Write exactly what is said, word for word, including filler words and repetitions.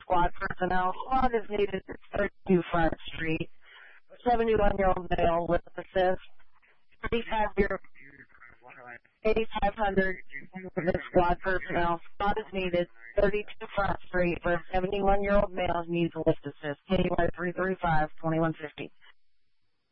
squad personnel. Squad is needed at thirty-two Front Street. seventy-one-year-old male with assist. eighty-five hundred with squad personnel. Squad is needed. thirty-two Front Street for a seventy-one-year-old male who needs a lift assist. K Y three three five, twenty-one fifty.